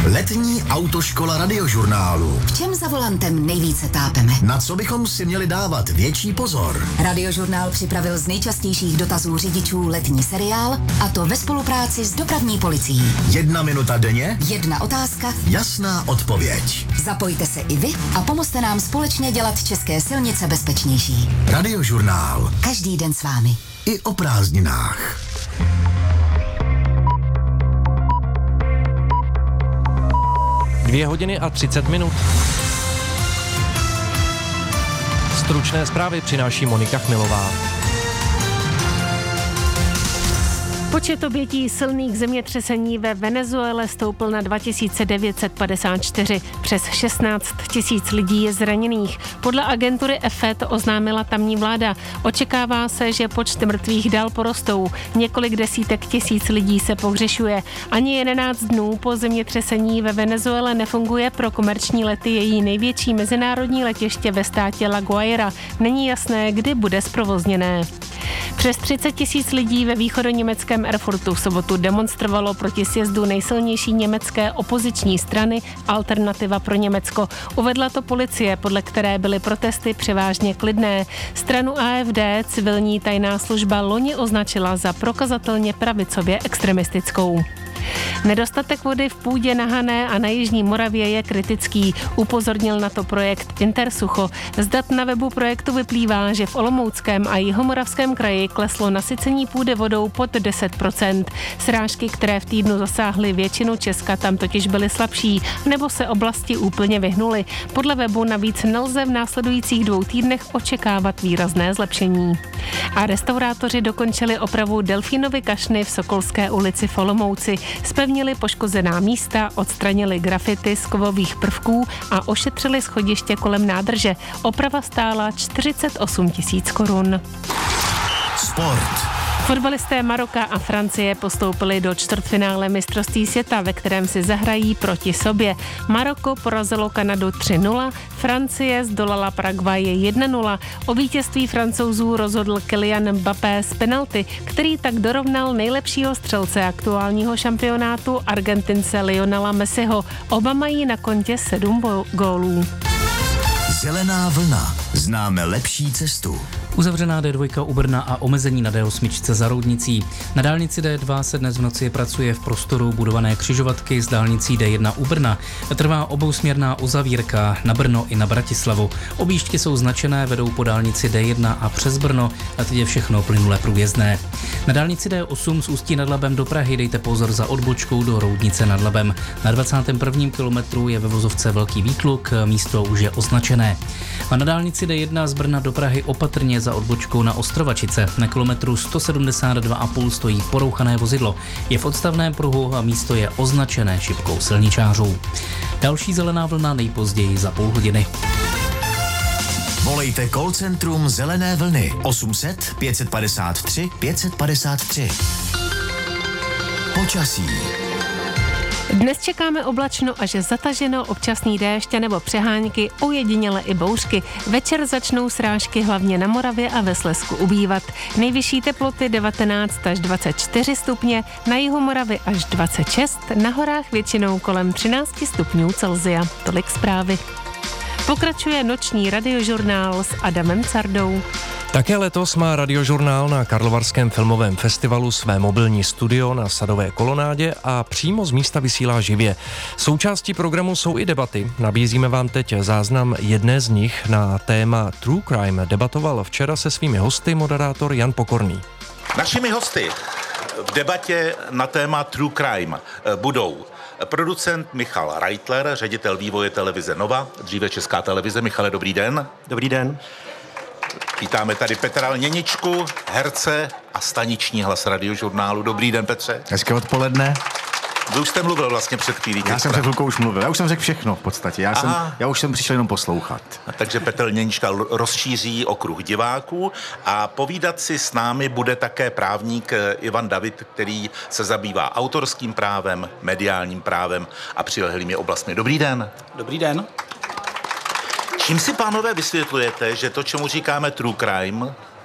Letní autoškola Radiožurnálu. V čem za volantem nejvíce tápeme? Na co bychom si měli dávat větší pozor? Radiožurnál připravil z nejčastějších dotazů řidičů letní seriál, a to ve spolupráci s dopravní policií. 1 minuta denně, 1 otázka, jasná odpověď. Zapojte se i vy a pomozte nám společně dělat české silnice bezpečnější. Radiožurnál. Každý den s vámi. I o prázdninách. Dvě hodiny a 30 minut. Stručné zprávy přináší Monika Chmilová. Počet obětí silných zemětřesení ve Venezuele stoupl na 2954. Přes 16 000 lidí je zraněných. Podle agentury EFE to oznámila tamní vláda. Očekává se, že počty mrtvých dál porostou. Několik desítek tisíc lidí se pohřešuje. Ani 11 dnů po zemětřesení ve Venezuele nefunguje pro komerční lety její největší mezinárodní letiště ve státě La Guaira. Není jasné, kdy bude zprovozněné. Přes 30 000 lidí ve východoněmeckém Erfurtu v sobotu demonstrovalo proti sjezdu nejsilnější německé opoziční strany Alternativa pro Německo. Uvedla to policie, podle které byly protesty převážně klidné. Stranu AfD civilní tajná služba loni označila za prokazatelně pravicově extremistickou. Nedostatek vody v půdě na Hané a na jižní Moravě je kritický. Upozornil na to projekt Intersucho. Z dat na webu projektu vyplývá, že v Olomouckém a Jihomoravském kraji kleslo nasycení půdy vodou pod 10%. Srážky, které v týdnu zasáhly většinu Česka, tam totiž byly slabší, nebo se oblasti úplně vyhnuly. Podle webu navíc nelze v následujících 2 týdnech očekávat výrazné zlepšení. A restaurátoři dokončili opravu Delfínovy kašny v Sokolské ulici v Olomouci. Zpevnili poškozená místa, odstranili grafity z kovových prvků a ošetřili schodiště kolem nádrže. Oprava stála 48 000 korun. Sport. Fotbalisté Maroka a Francie postoupili do čtvrtfinále mistrovství světa, ve kterém si zahrají proti sobě. Maroko porazilo Kanadu 3-0, Francie zdolala Paraguay 1-0. O vítězství Francouzů rozhodl Kylian Mbappé z penalty, který tak dorovnal nejlepšího střelce aktuálního šampionátu Argentince Lionela Messiho. Oba mají na kontě 7 gólů. Zelená vlna. Známe lepší cestu. Uzavřená D2 u Brna a omezení na D8 za Roudnicí. Na dálnici D2 se dnes v noci pracuje v prostoru budované křižovatky s dálnicí D1 u Brna. Trvá obousměrná uzavírka na Brno i na Bratislavu. Objížďky jsou značené, vedou po dálnici D1 a přes Brno a teď je všechno plynule průjezdné. Na dálnici D8 z Ústí nad Labem do Prahy dejte pozor za odbočkou do Roudnice nad Labem. Na 21. kilometru je ve vozovce velký výtluk, místo už je označené. A na dálnici D1 z Brna do Prahy opatrně za odbočkou na Ostrovačice. Na kilometru 172,5 stojí porouchané vozidlo. Je v odstavném pruhu a místo je označené šipkou silničářů. Další zelená vlna nejpozději za půl hodiny. Volejte call centrum Zelené vlny 800 553 553. Počasí. Dnes čekáme oblačno až zataženo, občasný déšť nebo přehánky, ojediněle i bouřky. Večer začnou srážky hlavně na Moravě a ve Slezsku ubývat. Nejvyšší teploty 19 až 24 stupně, na jihu Moravy až 26, na horách většinou kolem 13 stupňů Celsia. Tolik zprávy. Pokračuje noční radiožurnál s Adamem Cardou. Také letos má Radiožurnál na Karlovarském filmovém festivalu své mobilní studio na Sadové kolonádě a přímo z místa vysílá živě. Součástí programu jsou i debaty. Nabízíme vám teď záznam jedné z nich. Na téma True Crime debatoval včera se svými hosty moderátor Jan Pokorný. Našimi hosty v debatě na téma True Crime budou producent Michal Reitler, ředitel vývoje televize Nova, dříve Česká televize. Michale, dobrý den. Dobrý den. Vítáme tady Petra Lněničku, herce a staniční hlas Radiožurnálu. Dobrý den, Petře. Hezké odpoledne. Vy už jste mluvil vlastně před chvílí. Já jsem před chvilkou už mluvil. Já už jsem řekl všechno v podstatě. Já už jsem přišel jenom poslouchat. Takže Petr Lněnička rozšíří okruh diváků a povídat si s námi bude také právník Ivan David, který se zabývá autorským právem, mediálním právem a přilehlými oblastmi. Dobrý den. Dobrý den. Čím si, pánové, vysvětlujete, že to, čemu říkáme true crime,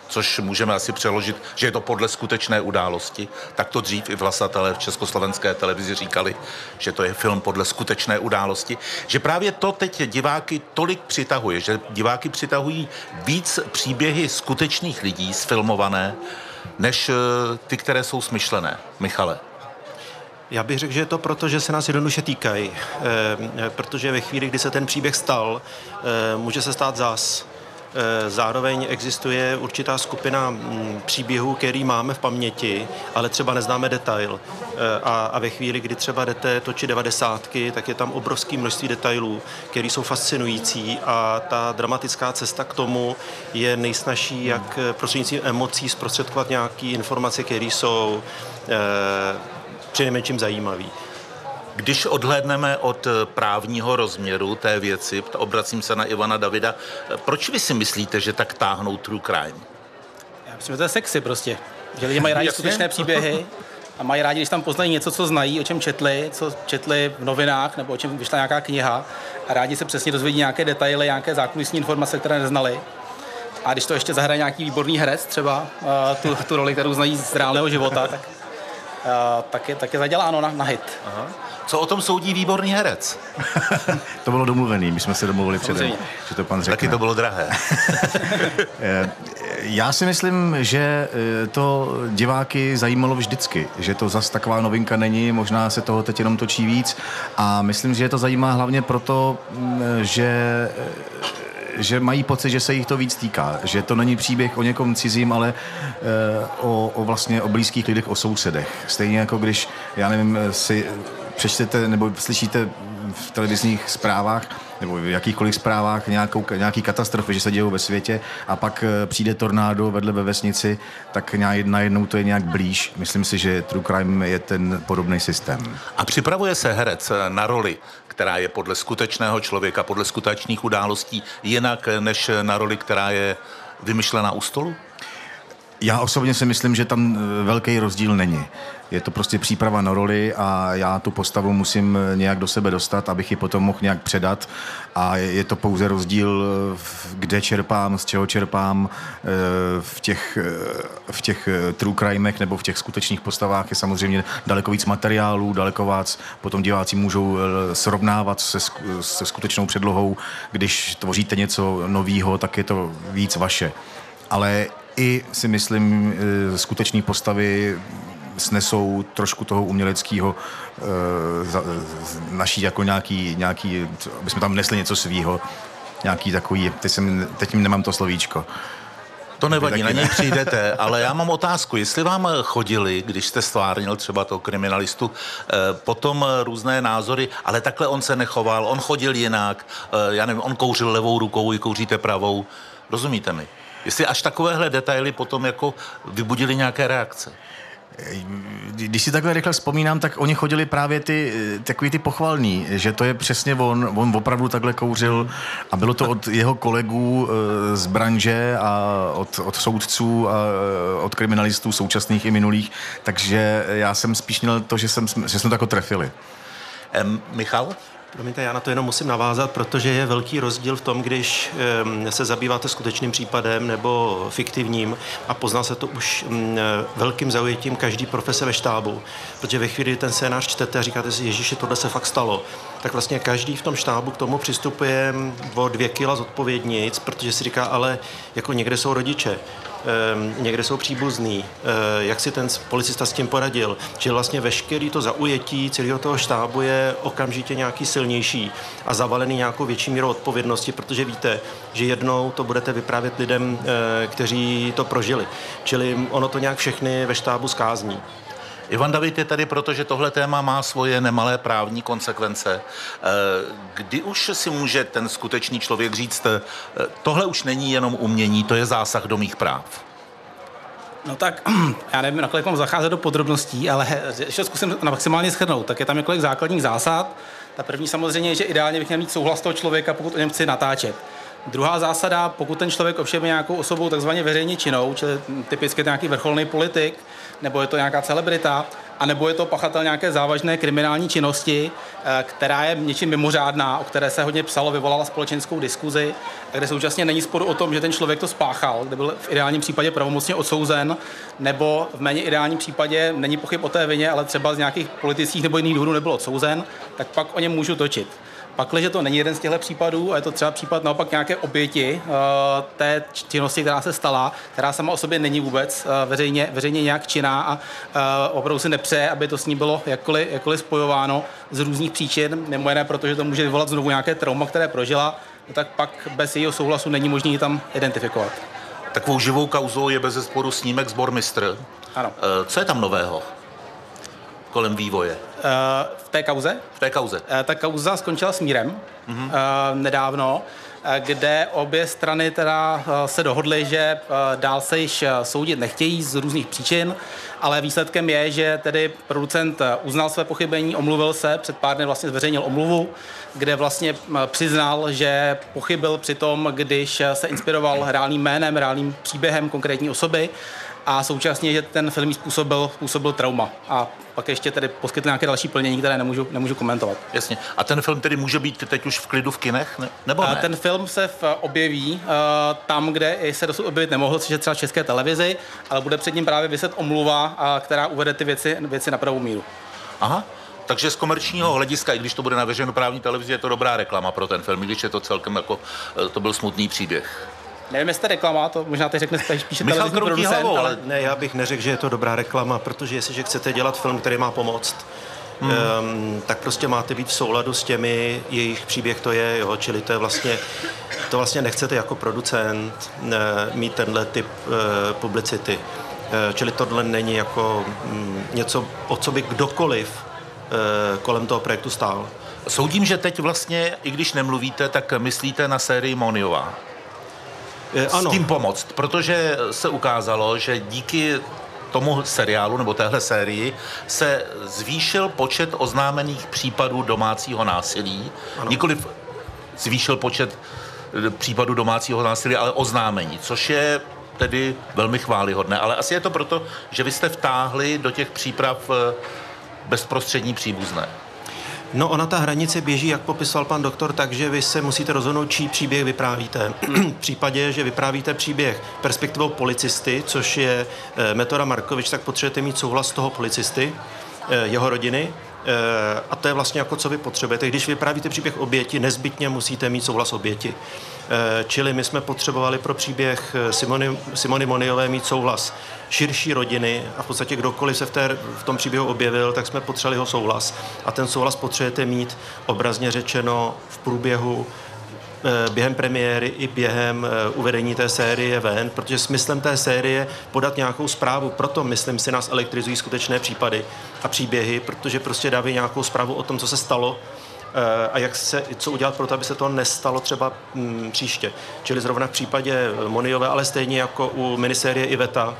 což můžeme asi přeložit, že je to podle skutečné události. Tak to dřív i vlasatelé v československé televizi říkali, že to je film podle skutečné události. Že právě to teď diváky tolik přitahuje, že diváky přitahují víc příběhy skutečných lidí sfilmované, než ty, které jsou smyšlené. Michale. Já bych řekl, že je to proto, že se nás jednoduše týkají, protože ve chvíli, kdy se ten příběh stal, může se stát zas. Zároveň existuje určitá skupina příběhů, který máme v paměti, ale třeba neznáme detail. A ve chvíli, kdy třeba jdete točit 90, tak je tam obrovské množství detailů, které jsou fascinující a ta dramatická cesta k tomu je nejsnažší, jak prostřednictvím emocí zprostředkovat nějaké informace, které jsou přinejmenším zajímavé. Když odhlédneme od právního rozměru té věci, obracím se na Ivana Davida, proč vy si myslíte, že tak táhnou true crime? Já myslím, že to je sexy prostě. Že lidi mají rádi skutečné příběhy a mají rádi, když tam poznají něco, co znají, o čem co četli v novinách nebo o čem vyšla nějaká kniha a rádi se přesně dozvědí nějaké detaily, nějaké zákulisní informace, které neznali. A když to ještě zahraje nějaký výborný herec, třeba tu roli, kterou znají z reálného života, tak je zaděláno na hit. Aha. Co o tom soudí výborný herec? To bylo domluvený, my jsme se domluvili předem, že to pan řekne. Taky to bylo drahé. Já si myslím, že to diváky zajímalo vždycky, že to zas taková novinka není, možná se toho teď jenom točí víc a myslím, že je to zajímá hlavně proto, že mají pocit, že se jich to víc týká, že to není příběh o někom cizím, ale vlastně o blízkých lidech, o sousedech. Stejně jako když, já nevím, si přečtete nebo slyšíte v televizních zprávách nebo v jakýchkoliv zprávách nějaký katastrofy, že se dějou ve světě a pak přijde tornádo vedle ve vesnici, tak najednou to je nějak blíž. Myslím si, že true crime je ten podobný systém. A připravuje se herec na roli, která je podle skutečného člověka, podle skutečných událostí, jinak než na roli, která je vymyšlená u stolu? Já osobně si myslím, že tam velký rozdíl není. Je to prostě příprava na roli a já tu postavu musím nějak do sebe dostat, abych ji potom mohl nějak předat a je to pouze rozdíl, kde čerpám, z čeho čerpám. V těch true crimech nebo v těch skutečných postavách je samozřejmě daleko víc materiálů, daleko víc potom diváci můžou srovnávat se skutečnou předlohou. Když tvoříte něco novýho, tak je to víc vaše. Ale i si myslím, skuteční postavy snesou trošku toho uměleckého naší jako nějaký, aby jsme tam nesli něco svýho, nějaký takový, teď nemám to slovíčko. To nevadí, na něj přijdete, ale já mám otázku, jestli vám chodili, když jste stvárnil třeba toho kriminalistu, potom různé názory, ale takhle on se nechoval, on chodil jinak, já nevím, on kouřil levou rukou, vy kouříte pravou, rozumíte mi? Jestli až takovéhle detaily potom jako vybudili nějaké reakce. Když si takhle rychle vzpomínám, tak oni chodili právě takový ty pochvalný, že to je přesně on opravdu takhle kouřil a bylo to od jeho kolegů z branže a od soudců a od kriminalistů současných i minulých, takže já jsem spíš měl to, že jsme to jako trefili. Michal? Promiňte, já na to jenom musím navázat, protože je velký rozdíl v tom, když se zabýváte skutečným případem nebo fiktivním a pozná se to už velkým zaujetím každý profese ve štábu. Protože ve chvíli, kdy ten scénář čtete a říkáte si, ježiši, tohle se fakt stalo, tak vlastně každý v tom štábu k tomu přistupuje o 2 kila zodpovědnic, protože si říká, ale jako někde jsou rodiče, někde jsou příbuzní, jak si ten policista s tím poradil, že vlastně veškerý to zaujetí celého toho štábu je okamžitě nějaký silnější a zavalený nějakou větší mírou odpovědnosti, protože víte, že jednou to budete vyprávět lidem, kteří to prožili. Čili ono to nějak všechny ve štábu skázní. Ivan David je tady, protože tohle téma má svoje nemalé právní konsekvence. Kdy už si může ten skutečný člověk říct, tohle už není jenom umění, to je zásah do mých práv? No tak, já nevím, nakolik mám zacházet do podrobností, ale ještě zkusím maximálně shrnout. Tak je tam několik základních zásad. Ta první samozřejmě je, že ideálně bych měl mít souhlas toho člověka, pokud o něm chci natáčet. Druhá zásada, pokud ten člověk ovšem je nějakou osobou takzvaně veřejně činnou, čili typicky je to nějaký vrcholný politik, nebo je to nějaká celebrita, anebo je to pachatel nějaké závažné kriminální činnosti, která je něčím mimořádná, o které se hodně psalo, vyvolala společenskou diskuzi, a kde současně není sporu o tom, že ten člověk to spáchal, kde byl v ideálním případě pravomocně odsouzen, nebo v méně ideálním případě není pochyb o té vině, ale třeba z nějakých politických nebo jiných důvodů nebyl odsouzen, tak pak o něm můžu točit. Pakliže to není jeden z těchto případů a je to třeba případ naopak nějaké oběti té činnosti, která se stala, která sama o sobě není vůbec veřejně nějak činná a opravdu si nepřeje, aby to s ní bylo jakkoliv spojováno z různých příčin, mimo jiné, protože to může vyvolat znovu nějaké trauma, které prožila, tak pak bez jejího souhlasu není možné ji tam identifikovat. Takovou živou kauzou je bezesporu snímek Sbormistr. Ano. Co je tam nového kolem vývoje? V té kauze? V té kauze. Ta kauza skončila smírem nedávno, kde obě strany teda se dohodly, že dál se již soudit nechtějí z různých příčin, ale výsledkem je, že tedy producent uznal své pochybení, omluvil se, před pár dny vlastně zveřejnil omluvu, kde vlastně přiznal, že pochybil při tom, když se inspiroval reálným jménem, reálným příběhem konkrétní osoby, a současně, že ten film způsobil trauma. A pak ještě tedy poskytl nějaké další plnění, které nemůžu komentovat. Jasně. A ten film tedy může být teď už v klidu v kinech, nebo ne? Ten film se objeví tam, kde se dosud objevit nemohl, což je třeba v České televizi, ale bude před ním právě viset omluva, která uvede ty věci na pravou míru. Aha. Takže z komerčního hlediska, i když to bude na veřejnoprávní televizi, je to dobrá reklama pro ten film, i když je to celkem jako, to byl smutný příběh. Nevím, jestli to reklama, to možná teď řekne spíše televizní producent, hlavou, ale ne, já bych neřekl, že je to dobrá reklama, protože jestliže chcete dělat film, který má pomoct, tak prostě máte být v souladu s těmi, jejich příběh to je, jo, čili to vlastně nechcete jako producent mít tenhle typ publicity. Čili tohle není jako něco, o co by kdokoliv kolem toho projektu stál. Soudím, že teď vlastně, i když nemluvíte, tak myslíte na sérii Moniová. S tím pomoct, protože se ukázalo, že díky tomu seriálu nebo téhle sérii se zvýšil počet oznámených případů domácího násilí. Nikoliv zvýšil počet případů domácího násilí, ale oznámení, což je tedy velmi chvályhodné. Ale asi je to proto, že vy jste vtáhli do těch příprav bezprostřední příbuzné. No, ona ta hranice běží, jak popisoval pan doktor, takže vy se musíte rozhodnout, čí příběh vyprávíte. V případě, že vyprávíte příběh perspektivou policisty, což je Metoda Markovič, tak potřebujete mít souhlas toho policisty, jeho rodiny, a to je vlastně jako co vy potřebujete. Když vyprávíte příběh oběti, nezbytně musíte mít souhlas oběti. Čili my jsme potřebovali pro příběh Simony Moniové mít souhlas širší rodiny a v podstatě kdokoliv se v tom příběhu objevil, tak jsme potřebovali jeho souhlas. A ten souhlas potřebujete mít obrazně řečeno v průběhu během premiéry i během uvedení té série ven, protože smyslem té série podat nějakou zprávu, proto myslím si nás elektrizují skutečné případy a příběhy, protože prostě dávají nějakou zprávu o tom, co se stalo a co udělat pro to, aby se to nestalo třeba příště. Čili zrovna v případě Moniové, ale stejně jako u minisérie Iveta,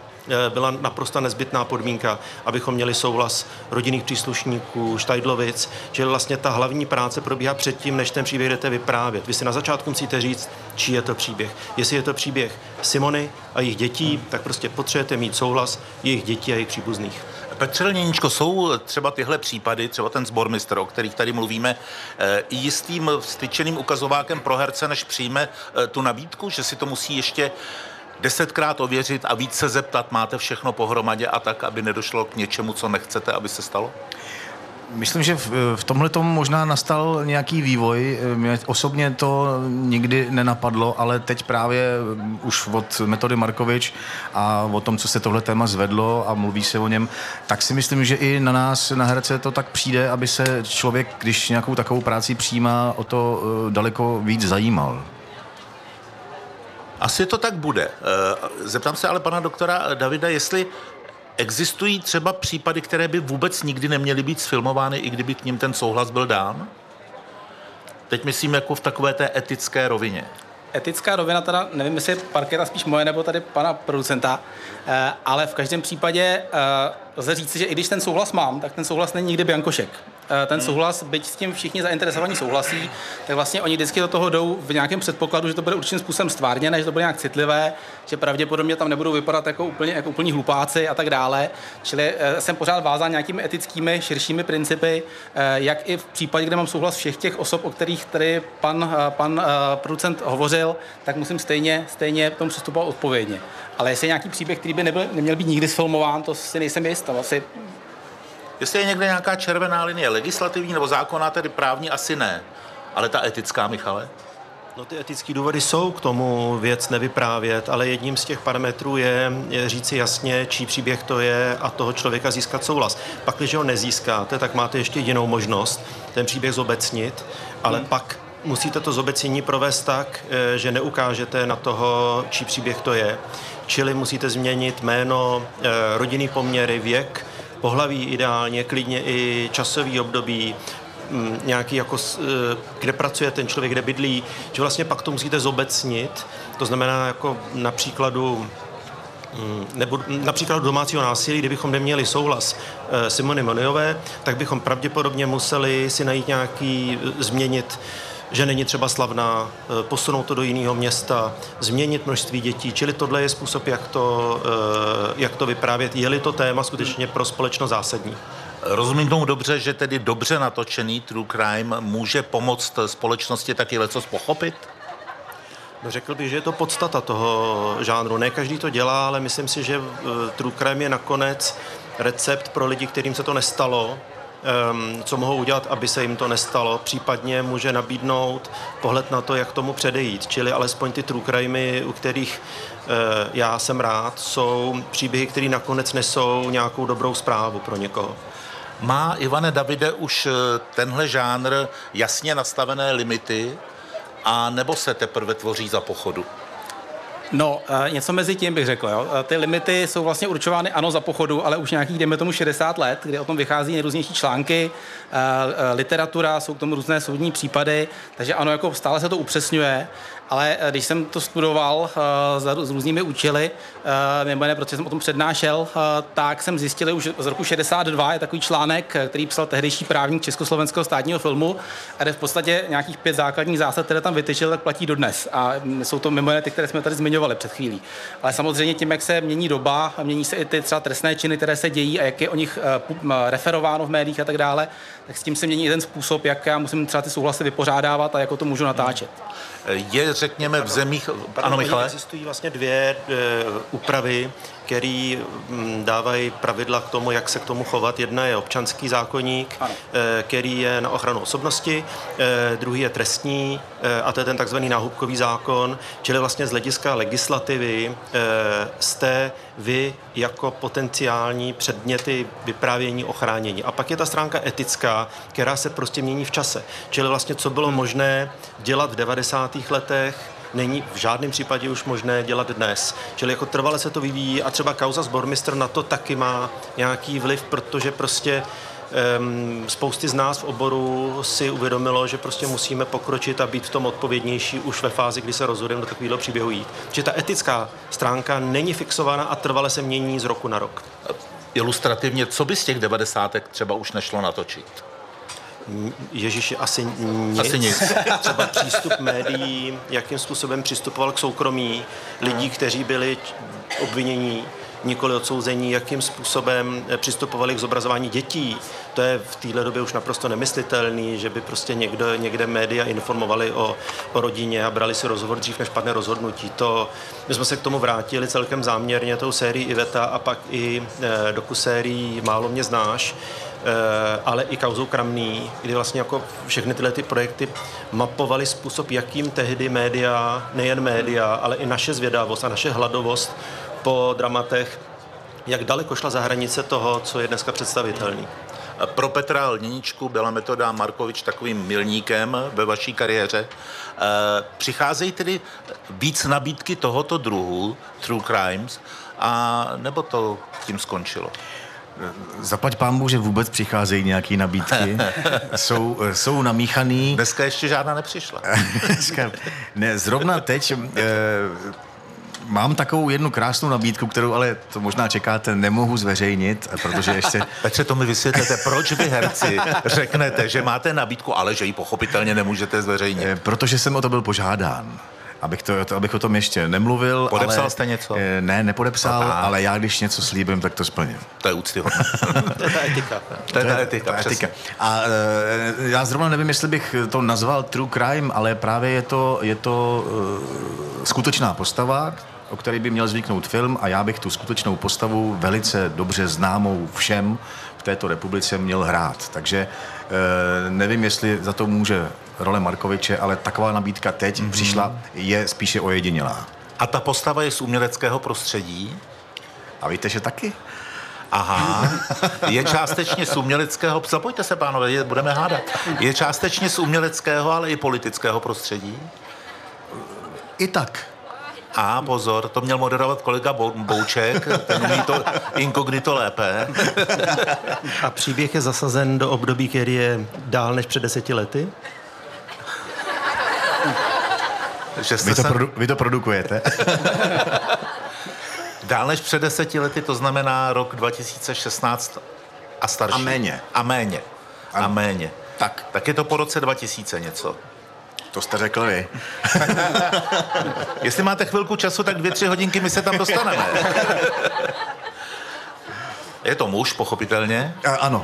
byla naprosto nezbytná podmínka, abychom měli souhlas rodinných příslušníků, Štajdlovic, že vlastně ta hlavní práce probíhá předtím, než ten příběh jdete vyprávět. Vy si na začátku musíte říct, čí je to příběh. Jestli je to příběh Simony a jejich dětí, tak prostě potřebujete mít souhlas jejich dětí a jejich příbuzných. Petře Lněníčko, jsou třeba tyhle případy, třeba ten Sbormistr, o kterých tady mluvíme, i jistým styčeným ukazovákem pro herce, než přijme tu nabídku, že si to musí ještě 10krát ověřit a víc se zeptat, máte všechno pohromadě a tak, aby nedošlo k něčemu, co nechcete, aby se stalo? Myslím, že v tomhletom možná nastal nějaký vývoj. Mě osobně to nikdy nenapadlo, ale teď právě už od Metody Markovič a o tom, co se tohle téma zvedlo a mluví se o něm, tak si myslím, že i na nás, na herce, to tak přijde, aby se člověk, když nějakou takovou práci přijímá, o to daleko víc zajímal. Asi to tak bude. Zeptám se ale pana doktora Davida, jestli existují třeba případy, které by vůbec nikdy neměly být sfilmovány, i kdyby k ním ten souhlas byl dán? Teď myslím jako v takové té etické rovině. Etická rovina, teda nevím, jestli je parketa spíš moje nebo tady pana producenta, ale v každém případě lze říci, že i když ten souhlas mám, tak ten souhlas není nikdy biankošek. Ten souhlas, byť s tím všichni zainteresovaní souhlasí, tak vlastně oni vždycky do toho jdou v nějakém předpokladu, že to bude určitým způsobem stvárněné, že to bude nějak citlivé, že pravděpodobně tam nebudou vypadat jako úplní hlupáci a tak dále. Čili jsem pořád vázán nějakými etickými, širšími principy, jak i v případě, kde mám souhlas všech těch osob, o kterých tady pan producent hovořil, tak musím stejně k tomu přistupovat odpovědně. Ale jestli je nějaký příběh, který by neměl být nikdy sfilmován, to si nejsem jist. Jestli je někde nějaká červená linie legislativní nebo zákonná, tedy právní, asi ne. Ale ta etická, Michale? No, ty etické důvody jsou k tomu věc nevyprávět, ale jedním z těch parametrů je říci jasně, čí příběh to je a toho člověka získat souhlas. Pak, když ho nezískáte, tak máte ještě jinou možnost ten příběh zobecnit, ale pak musíte to zobecnění provést tak, že neukážete na toho, čí příběh to je. Čili musíte změnit jméno, rodinný poměry, věk, pohlaví ideálně, klidně i časový období, nějaký jako, kde pracuje ten člověk, kde bydlí, že vlastně pak to musíte zobecnit, to znamená jako na příkladu domácího násilí, kdybychom neměli souhlas Simony Moniové, tak bychom pravděpodobně museli si najít změnit, že není třeba slavná, posunout to do jiného města, změnit množství dětí, čili tohle je způsob, jak to vyprávět, je-li to téma skutečně pro společnost zásadní. Rozumím tomu dobře, že tedy dobře natočený true crime může pomoct společnosti taky lecos pochopit? No, řekl bych, že je to podstata toho žánru. Ne každý to dělá, ale myslím si, že true crime je nakonec recept pro lidi, kterým se to nestalo, co mohou udělat, aby se jim to nestalo, případně může nabídnout pohled na to, jak tomu předejít. Čili alespoň ty true crimey, u kterých já jsem rád, jsou příběhy, které nakonec nesou nějakou dobrou zprávu pro někoho. Má, Ivane Davide, už tenhle žánr jasně nastavené limity, a nebo se teprve tvoří za pochodu? No, něco mezi tím bych řekl. Jo. Ty limity jsou vlastně určovány ano za pochodu, ale už nějakých, dejme tomu 60 let, kdy o tom vychází nejrůznější články, literatura, jsou k tomu různé soudní případy, takže ano, jako stále se to upřesňuje, ale když jsem to studoval s různými účely, mimo jiné, protože jsem o tom přednášel, tak jsem zjistil, už z roku 62 je takový článek, který psal tehdejší právník Československého státního filmu, a kde v podstatě nějakých 5 základních zásad, které tam vytyčil, tak platí dodnes. A jsou to mimo jiné ty, které jsme tady zmiňovali před chvílí. Ale samozřejmě tím, jak se mění doba, mění se i ty třeba trestné činy, které se dějí a jak je o nich referováno v médiích a tak dále, tak s tím se mění i ten způsob, jak já musím třeba ty souhlasy vypořádávat a jak to můžu natáčet. Je, řekněme, v zemích... Ano, Michale? Existují vlastně 2 úpravy, které dávají pravidla k tomu, jak se k tomu chovat. Jedna je občanský zákoník, který je na ochranu osobnosti, druhý je trestní, a to je ten takzvaný náhubkový zákon, čili vlastně z hlediska legislativy jste vy jako potenciální předměty vyprávění ochránění. A pak je ta stránka etická, která se prostě mění v čase. Čili vlastně, co bylo možné dělat v 90. letech, není v žádném případě už možné dělat dnes. Čili jako trvale se to vyvíjí a třeba kauza Sbormistr na to taky má nějaký vliv, protože prostě spousty z nás v oboru si uvědomilo, že prostě musíme pokročit a být v tom odpovědnější už ve fázi, kdy se rozhodujeme do takového příběhu jít. Čiže ta etická stránka není fixovaná a trvale se mění z roku na rok. Ilustrativně, co by z těch 90. třeba už nešlo natočit? Ježíši, asi nic. Třeba přístup médií, jakým způsobem přistupoval k soukromí lidí, kteří byli obvinění, nikoli odsouzení, jakým způsobem přistupovali k zobrazování dětí. To je v téhle době už naprosto nemyslitelný, že by prostě někde média informovali o rodině a brali si rozhovor dřív, než padne rozhodnutí. My jsme se k tomu vrátili celkem záměrně tou sérií Iveta a pak i dokusérií Málo mě znáš, ale i kauzou Kramný, kdy vlastně jako všechny tyhle ty projekty mapovaly způsob, jakým tehdy média, nejen média, ale i naše zvědavost a naše hladovost po dramatech, jak daleko šla za hranice toho, co je dneska představitelný. Pro Petra Lničku byla Metoda Markovič takovým milníkem ve vaší kariéře. Přicházejí tedy víc nabídky tohoto druhu, True Crimes, a nebo to tím skončilo? Zaplať pánbůh, že vůbec přicházejí nějaké nabídky. jsou namíchaný. Dneska ještě žádná nepřišla. Ne, zrovna teď Mám takovou jednu krásnou nabídku, kterou ale, to možná čekáte, nemohu zveřejnit, protože ještě... Petře, to mi vysvětlete, proč vy herci řeknete, že máte nabídku, ale že ji pochopitelně nemůžete zveřejnit? Protože jsem o to byl požádán. Abych o tom ještě nemluvil. Podepsal jste něco? Ne, nepodepsal, ale já když něco slíbím, tak to splním. To je úctyhodné. To je ta etika. To je ta etika. A já zrovna nevím, jestli bych to nazval true crime, ale právě je to skutečná postava, o který by měl vzniknout film, a já bych tu skutečnou postavu velice dobře známou všem v této republice měl hrát. Takže nevím, jestli za to může role Markoviče, ale taková nabídka teď přišla, je spíše ojedinělá. A ta postava je z uměleckého prostředí? A víte, že taky? Aha, je částečně z uměleckého, zapojte se, pánové, budeme hádat. Je částečně z uměleckého, ale i politického prostředí? I tak. A pozor, to měl moderovat kolega Bouček, ten umí to inkognito lépe. A příběh je zasazen do období, který je dál než před 10 lety? Vy to produkujete? Dál než před 10 lety, to znamená rok 2016 a starší. A méně. A méně. Tak je to po roce 2000 něco. To jste řekl vy. Jestli máte chvilku času, tak 2-3 hodinky my se tam dostaneme. Je to muž, pochopitelně? Ano.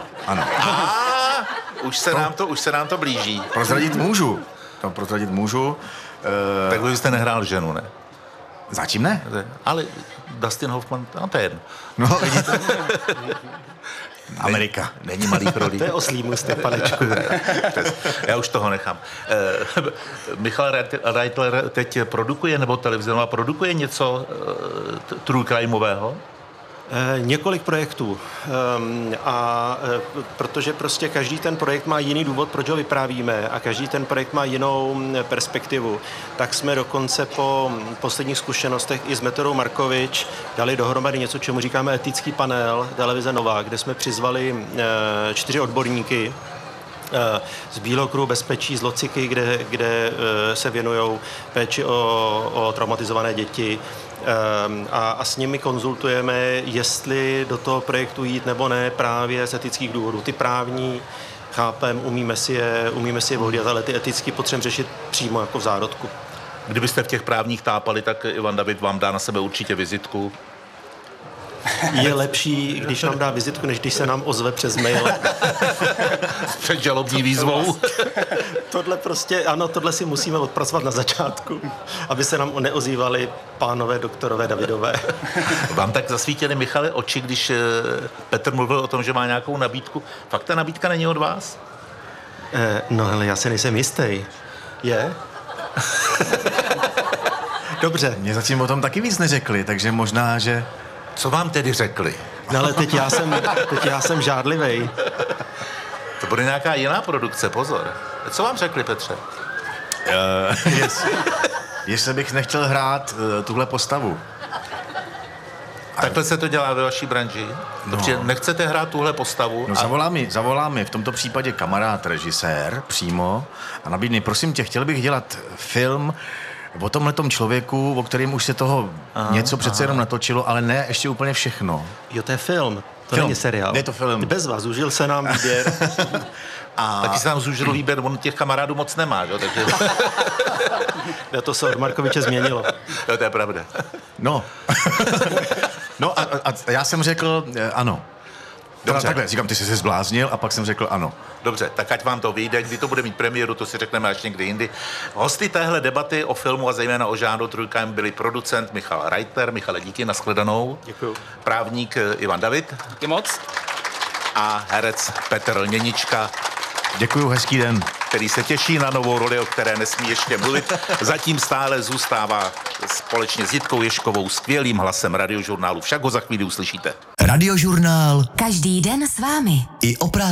Už se nám to blíží. Prozradit můžu. Tak vy jste nehrál ženu, ne? Zatím ne. Ale Dustin Hoffman, to je jedno. No, vidíte. Amerika. Není malých rolí. To je oslý můstek, panečku. Já už toho nechám. Michal Reitler teď produkuje, nebo televizionová produkuje něco true crimeového? Několik projektů. Protože prostě každý ten projekt má jiný důvod, proč ho vyprávíme, a každý ten projekt má jinou perspektivu. Tak jsme dokonce po posledních zkušenostech i s Metodou Markovič dali dohromady něco, čemu říkáme etický panel televize Nova, kde jsme přizvali 4 odborníky z Bílokruhu, Bezpečí, z Lociky, kde se věnují péči o traumatizované děti, a s nimi konzultujeme, jestli do toho projektu jít nebo ne, právě z etických důvodů. Ty právní chápem, umíme si je volit, ale ty etický potřebujeme řešit přímo jako v zárodku. Kdybyste v těch právních tápali, tak Ivan David vám dá na sebe určitě vizitku. Je lepší, když nám dá vizitku, než když se nám ozve přes mail. S předžalobní výzvou. Tohle si musíme odpracovat na začátku, aby se nám neozývali pánové doktorové Davidové. Vám tak zasvítili, Michale, oči, když Petr mluvil o tom, že má nějakou nabídku. Fakt ta nabídka není od vás? No hele, já se nejsem jistý. Je? Dobře. Mě zatím o tom taky víc neřekli, takže možná, že... Co vám tedy řekli? No ale teď já jsem žádlivej. To bude nějaká jiná produkce, pozor. Co vám řekli, Petře? Jestli bych nechtěl hrát tuhle postavu. Takhle se to dělá ve vaší branži? Dobře, nechcete hrát tuhle postavu? No, zavolá mi v tomto případě kamarád, režisér, přímo, a nabídne, prosím tě, chtěl bych dělat film o tomhletom člověku, o kterém už se toho něco přece jenom natočilo, ale ne ještě úplně všechno. Jo, to je film. To není seriál. Je to film. Bez vás, užil se nám výběr. Taky se nám zúžil výběr, on těch kamarádů moc nemá, jo? Takže... To se od Markoviče změnilo. Jo, to je pravda. No. A já jsem řekl ano. Dobře. Takhle, říkám, ty jsi se zbláznil, a pak jsem řekl ano. Dobře, tak ať vám to vyjde, kdy to bude mít premiéru, to si řekneme až někdy jindy. Hosty téhle debaty o filmu a zejména o žánru true crime byli producent Michal Reitler. Michale, díky, nashledanou. Děkuju. Právník Ivan David. Díky moc. A herec Petr Lněnička. Děkuju, hezký den. Který se těší na novou roli, o které nesmí ještě mluvit. Zatím stále zůstává společně s Jitkou Ježkovou skvělým hlasem Radiožurnálu. Však ho za chvíli uslyšíte. Radiožurnál. Každý den s vámi. I o práci.